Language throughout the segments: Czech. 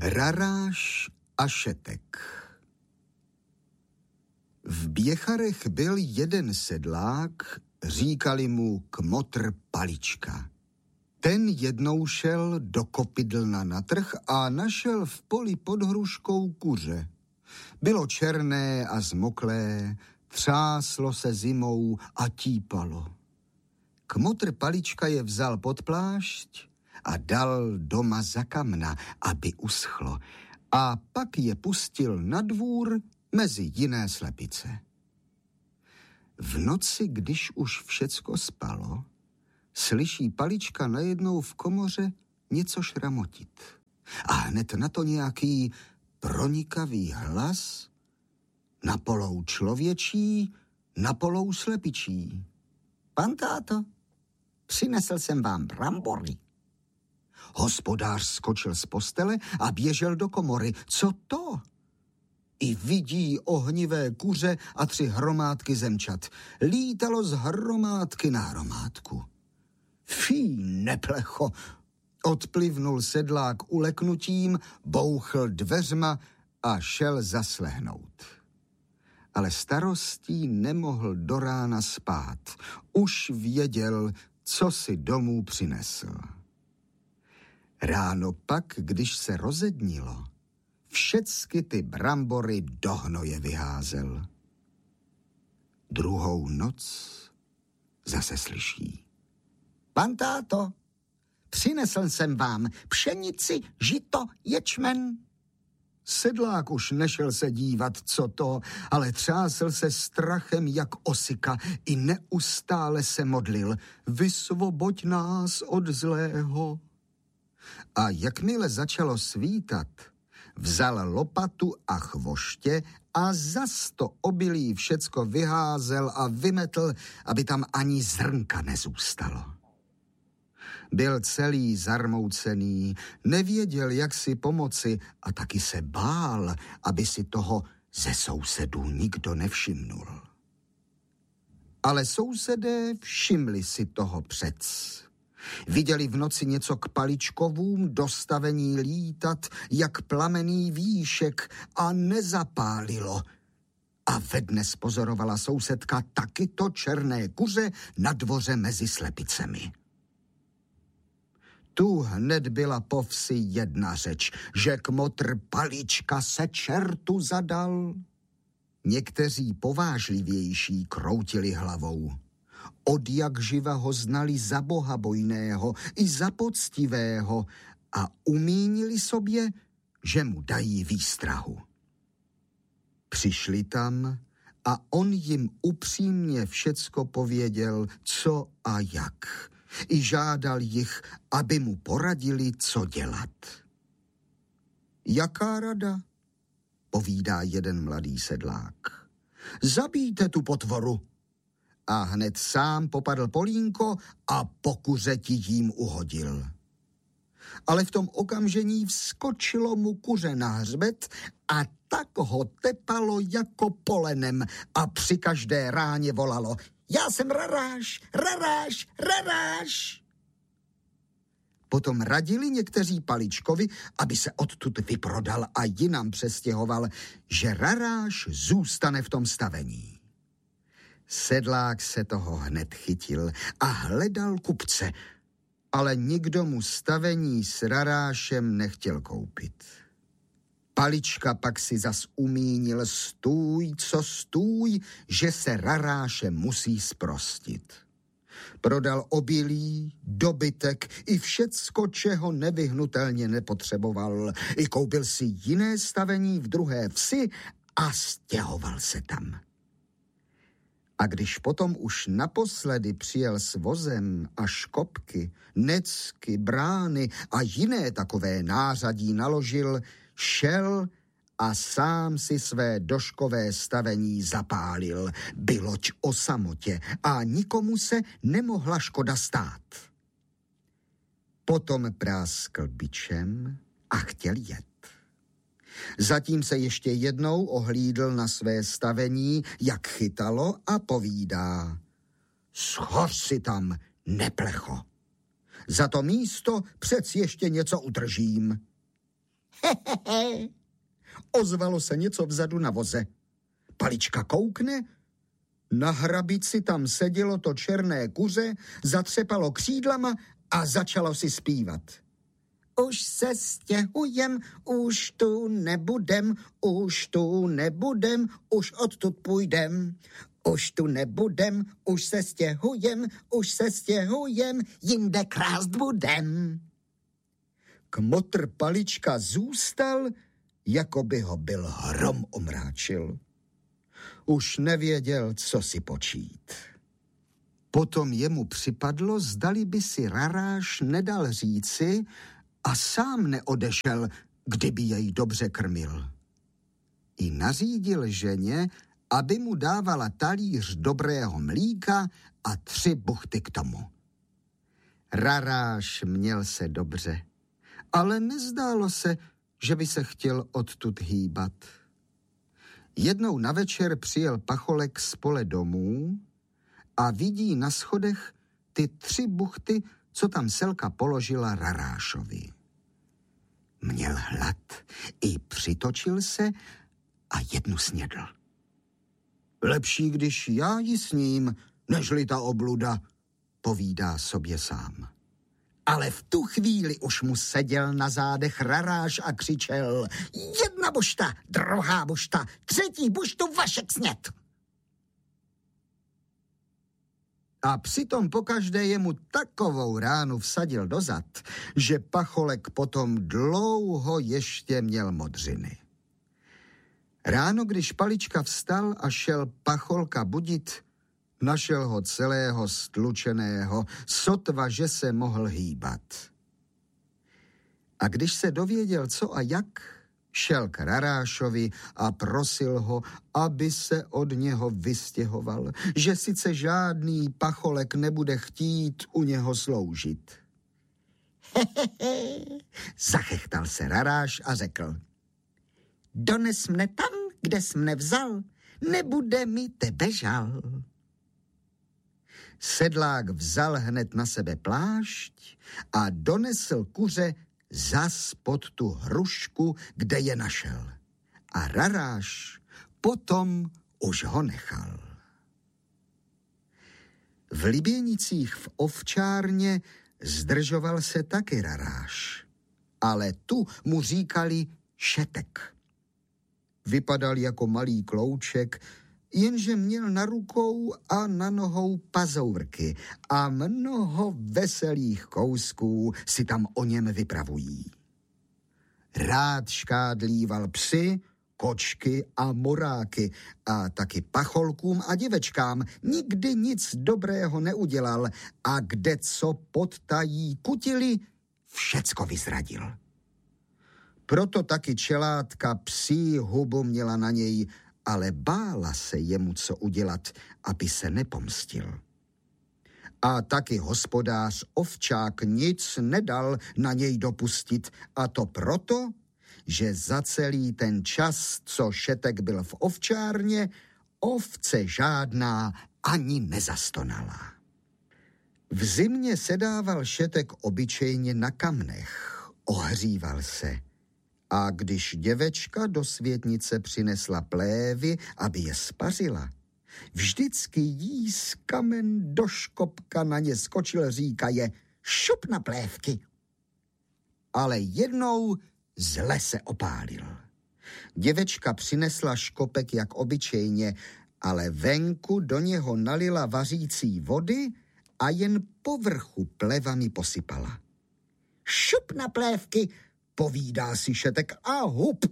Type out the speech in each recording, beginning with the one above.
Raráš a Šetek. V Běcharech byl jeden sedlák, říkali mu Kmotr Palička. Ten jednou šel do Kopidlna na trh a našel v poli pod hruškou kuře. Bylo černé a zmoklé, třáslo se zimou a típalo. Kmotr Palička je vzal pod plášť a dal doma za kamna, aby uschlo, a pak je pustil na dvůr mezi jiné slepice. V noci, když už všecko spalo, slyší Palička najednou v komoře něco šramotit. A hned na to nějaký pronikavý hlas, napolou člověčí, napolou slepičí. Pan táto, přinesl jsem vám brambory. Hospodář skočil z postele a běžel do komory. Co to? I vidí ohnivé kuře a 3 hromádky zemčat. Lítalo z hromádky na hromádku. Fí, neplecho, odplivnul sedlák uleknutím, bouchl dveřma a šel zaslehnout. Ale starostí nemohl do rána spát. Už věděl, co si domů přinesl. Ráno pak, když se rozednilo, všecky ty brambory do hnoje vyházel. Druhou noc zase slyší. Pan táto, přinesl jsem vám pšenici, žito, ječmen. Sedlák už nešel se dívat, co to, ale třásl se strachem jak osika i neustále se modlil. Vysvoboď nás od zlého. A jakmile začalo svítat, vzal lopatu a chvoště a zas to obilí všecko vyházel a vymetl, aby tam ani zrnka nezůstalo. Byl celý zarmoucený, nevěděl, jak si pomoci a taky se bál, aby si toho ze sousedů nikdo nevšimnul. Ale sousedé všimli si toho přec. Viděli v noci něco k Paličkovům dostavení lítat, jak plamený výšek, a nezapálilo. A ve dne spozorovala sousedka taky to černé kuře na dvoře mezi slepicemi. Tu hned byla po vsi jedna řeč, že Kmotr Palička se čertu zadal. Někteří povážlivější kroutili hlavou. Od jak živa ho znali za bohabojného i za poctivého a umínili sobě, že mu dají výstrahu. Přišli tam a on jim upřímně všecko pověděl, co a jak. I žádal jich, aby mu poradili, co dělat. Jaká rada? Povídá jeden mladý sedlák. Zabijte tu potvoru. A hned sám popadl polínko a po kuřeti jím uhodil. Ale v tom okamžení vskočilo mu kuře na hřbet a tak ho tepalo jako polenem a při každé ráně volalo: Já jsem Raráš, Raráš, Raráš. Potom radili někteří Paličkovi, aby se odtud vyprodal a jinam přestěhoval, že Raráš zůstane v tom stavení. Sedlák se toho hned chytil a hledal kupce, ale nikdo mu stavení s Rarášem nechtěl koupit. Palička pak si zas umínil stůj, co stůj, že se Raráše musí sprostit. Prodal obilí, dobytek i všecko, čeho nevyhnutelně nepotřeboval. I koupil si jiné stavení v druhé vsi a stěhoval se tam. A když potom už naposledy přijel s vozem a škopky, necky, brány a jiné takové nářadí naložil, šel a sám si své doškové stavení zapálil, byloť o samotě a nikomu se nemohla škoda stát. Potom práskl bičem a chtěl jet. Zatím se ještě jednou ohlídl na své stavení, jak chytalo, a povídá: Schoř si tam, neplecho. Za to místo přec ještě něco udržím. Hehehe. Ozvalo se něco vzadu na voze. Palička koukne, na hrabici tam sedělo to černé kuře, zatřepalo křídlama a začalo si zpívat. Už se stěhujem, už tu nebudem, už odtud půjdem. Už tu nebudem, už se stěhujem, jinde krást budem. Kmotr Palička zůstal, jako by ho byl hrom omráčil. Už nevěděl, co si počít. Potom jemu připadlo, zdali by si Raráš nedal říci a sám neodešel, kdyby jej dobře krmil. I nařídil ženě, aby mu dávala talíř dobrého mlíka a 3 buchty k tomu. Raráš měl se dobře, ale nezdálo se, že by se chtěl odtud hýbat. Jednou na večer přijel pacholek z pole domů a vidí na schodech ty 3 buchty, co tam Selka položila Rarášovi. Měl hlad, i přitočil se a jednu snědl. Lepší, když já ji sním, nežli ta obluda, povídá sobě sám. Ale v tu chvíli už mu seděl na zádech Raráš a křičel: 1 bušta, 2 bušta, 3. buštu Vašek sněd. A přitom pokaždé jemu takovou ránu vsadil do zad, že pacholek potom dlouho ještě měl modřiny. Ráno, když Palička vstal a šel pacholka budit, našel ho celého stlučeného, sotva, že se mohl hýbat. A když se dověděl, co a jak, šel k Rarášovi a prosil ho, aby se od něho vystěhoval, že sice žádný pacholek nebude chtít u něho sloužit. Zachechtal se Raráš a řekl: Dones mne tam, kde jsi mne vzal, nebude mi tebe žal. Sedlák vzal hned na sebe plášť a donesl kuře zas pod tu hrušku, kde je našel. A Raráš potom už ho nechal. V Liběnicích v ovčárně zdržoval se taky Raráš, ale tu mu říkali Šetek. Vypadal jako malý klouček, jenže měl na rukou a na nohou pazouvrky a mnoho veselých kousků si tam o něm vypravují. Rád škádlíval psy, kočky a moráky a taky pacholkům a děvečkám nikdy nic dobrého neudělal a kde co podtají kutili, všecko vyzradil. Proto taky čelátka psí hubu měla na něj, ale bála se jemu co udělat, aby se nepomstil. A taky hospodář Ovčák nic nedal na něj dopustit, a to proto, že za celý ten čas, co Šetek byl v ovčárně, ovce žádná ani nezastonala. V zimě sedával Šetek obyčejně na kamnech, ohříval se. A když děvečka do světnice přinesla plévy, aby je spařila, vždycky jí z kamen do škopka na ně skočil, říkaje: šup na plévky. Ale jednou zle se opálil. Děvečka přinesla škopek jak obyčejně, ale venku do něho nalila vařící vody a jen povrchu plevami posypala. Šup na plévky, povídá si Šetek a hup.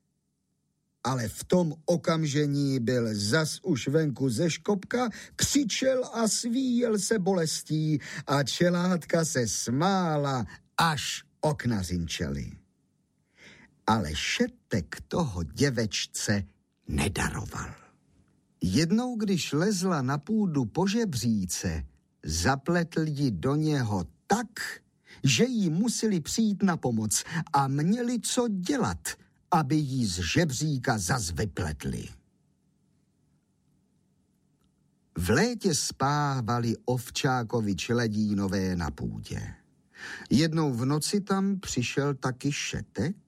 Ale v tom okamžení byl zas už venku ze škopka, křičel a svíjel se bolestí a čelátka se smála, až okna zinčely. Ale Šetek toho děvečce nedaroval. Jednou, když lezla na půdu po žebříce, zapletl ji do něho tak, že jí museli přijít na pomoc a měli co dělat, aby jí z žebříka zas vypletli. V létě spávali Ovčákovi čeledínové na půdě. Jednou v noci tam přišel taky Šetek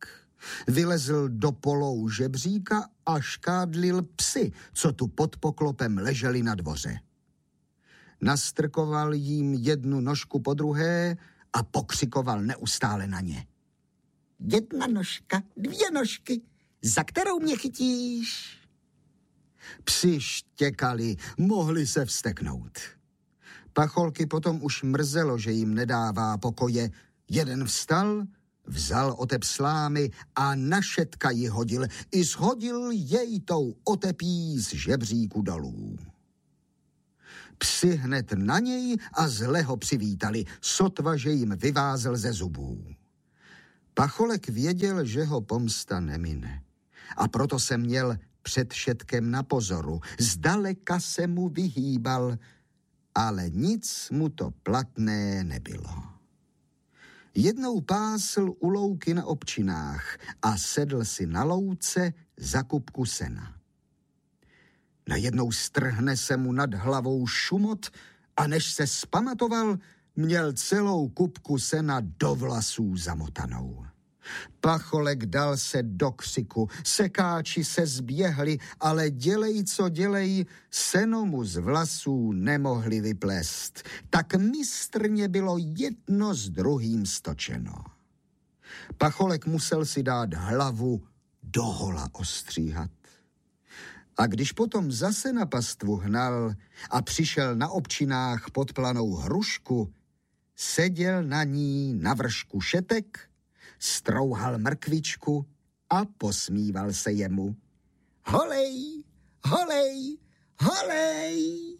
Vylezl do polou žebříka a škádlil psy, co tu pod poklopem leželi na dvoře. Nastrkoval jim jednu nožku po druhé a pokřikoval neustále na ně. 1 nožka, 2 nožky, za kterou mě chytíš? Psi štěkali, mohli se vzteknout. Pacholky potom už mrzelo, že jim nedává pokoje. Jeden vstal, vzal otep slámy a na šetka ji hodil. I shodil jej tou otepí z žebříku dolů. Psi hned na něj a zle ho přivítali, sotva, že jim vyvázel ze zubů. Pacholek věděl, že ho pomsta nemine. A proto se měl před šetkem na pozoru. Zdaleka se mu vyhýbal, ale nic mu to platné nebylo. Jednou pásl u louky na občinách a sedl si na louce za kupku sena. Najednou strhne se mu nad hlavou šumot a než se zpamatoval, měl celou kupku sena do vlasů zamotanou. Pacholek dal se do křiku, sekáči se zběhli, ale dělej, co dělej, seno mu z vlasů nemohli vyplést. Tak mistrně bylo jedno s druhým stočeno. Pacholek musel si dát hlavu dohola ostříhat. A když potom zase na pastvu hnal a přišel na občinách pod planou hrušku, seděl na ní na vršku šetek, strouhal mrkvičku a posmíval se jemu. Holej, holej, holej!